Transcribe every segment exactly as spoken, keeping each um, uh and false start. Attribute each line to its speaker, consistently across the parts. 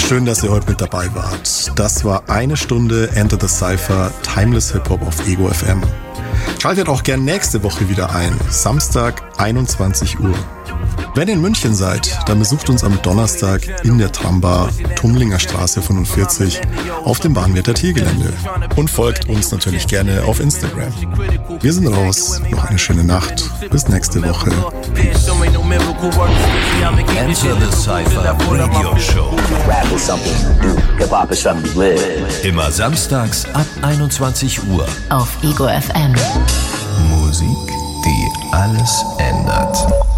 Speaker 1: Schön, dass ihr heute mit dabei wart. Das war eine Stunde Enter the Cypher, Timeless Hip-Hop auf Ego F M. Schaltet auch gern nächste Woche wieder ein, Samstag, einundzwanzig Uhr. Wenn ihr in München seid, dann besucht uns am Donnerstag in der Trambar, Tumlinger Straße fünfundvierzig, auf dem Bahnwärter Tiergelände. Und folgt uns natürlich gerne auf Instagram. Wir sind raus, noch eine schöne Nacht, bis nächste Woche. Peace.
Speaker 2: Enter the Cypher Radio Show. Immer samstags ab einundzwanzig Uhr
Speaker 3: auf Ego F M.
Speaker 2: Musik, die alles ändert.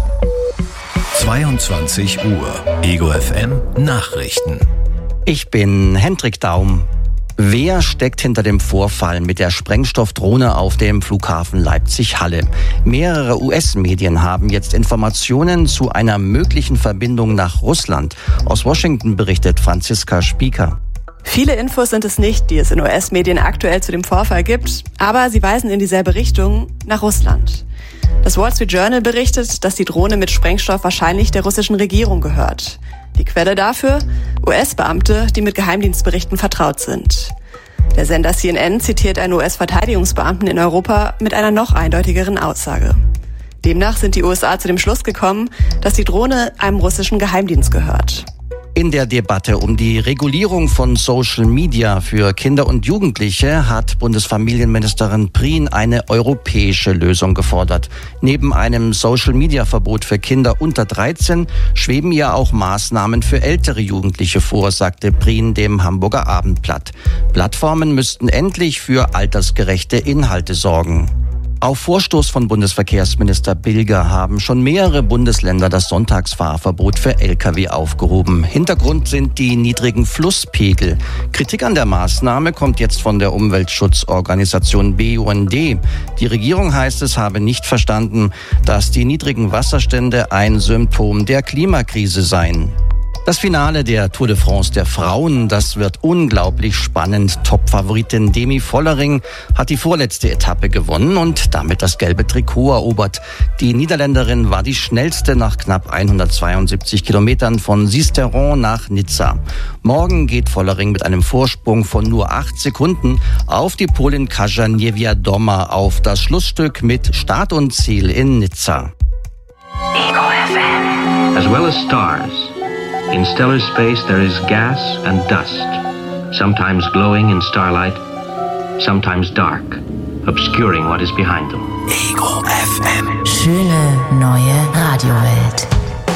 Speaker 2: zweiundzwanzig Uhr, Ego F M Nachrichten.
Speaker 4: Ich bin Hendrik Daum. Wer steckt hinter dem Vorfall mit der Sprengstoffdrohne auf dem Flughafen Leipzig-Halle? Mehrere U S-Medien haben jetzt Informationen zu einer möglichen Verbindung nach Russland. Aus Washington berichtet Franziska Spieker.
Speaker 5: Viele Infos sind es nicht, die es in U S-Medien aktuell zu dem Vorfall gibt, aber sie weisen in dieselbe Richtung, nach Russland. Das Wall Street Journal berichtet, dass die Drohne mit Sprengstoff wahrscheinlich der russischen Regierung gehört. Die Quelle dafür? U S-Beamte, die mit Geheimdienstberichten vertraut sind. Der Sender C N N zitiert einen U S-Verteidigungsbeamten in Europa mit einer noch eindeutigeren Aussage. Demnach sind die U S A zu dem Schluss gekommen, dass die Drohne einem russischen Geheimdienst gehört.
Speaker 4: In der Debatte um die Regulierung von Social Media für Kinder und Jugendliche hat Bundesfamilienministerin Prien eine europäische Lösung gefordert. Neben einem Social-Media-Verbot für Kinder unter dreizehn schweben ihr auch Maßnahmen für ältere Jugendliche vor, sagte Prien dem Hamburger Abendblatt. Plattformen müssten endlich für altersgerechte Inhalte sorgen. Auf Vorstoß von Bundesverkehrsminister Bilger haben schon mehrere Bundesländer das Sonntagsfahrverbot für L K W aufgehoben. Hintergrund sind die niedrigen Flusspegel. Kritik an der Maßnahme kommt jetzt von der Umweltschutzorganisation B U N D. Die Regierung, heißt es, habe nicht verstanden, dass die niedrigen Wasserstände ein Symptom der Klimakrise seien. Das Finale der Tour de France der Frauen, das wird unglaublich spannend. Top-Favoritin Demi Vollering hat die vorletzte Etappe gewonnen und damit das gelbe Trikot erobert. Die Niederländerin war die schnellste nach knapp hundertzweiundsiebzig Kilometern von Sisteron nach Nizza. Morgen geht Vollering mit einem Vorsprung von nur acht Sekunden auf die Polin Kasia Niewiadoma auf das Schlussstück mit Start und Ziel in Nizza.
Speaker 6: Ego F M. As well as stars. In stellar space there is gas and dust, sometimes glowing in starlight, sometimes dark, obscuring what is behind them.
Speaker 2: Ego F M.
Speaker 3: Schöne neue Radiowelt.